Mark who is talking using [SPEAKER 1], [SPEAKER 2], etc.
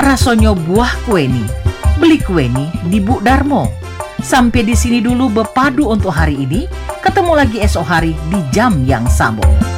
[SPEAKER 1] rasonyo buah kue nih. Beli kue nih di Bu Darmo. Sampai di sini dulu Bepadu untuk hari ini. Ketemu lagi esok hari di jam yang sama.